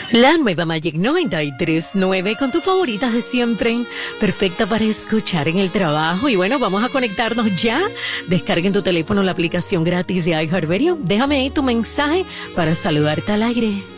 La nueva Magic 93.9 con tus favoritas de siempre, perfecta para escuchar en el trabajo. Y bueno, vamos a conectarnos ya. Descarga en tu teléfono la aplicación gratis de iHeartRadio. Déjame ahí tu mensaje para saludarte al aire.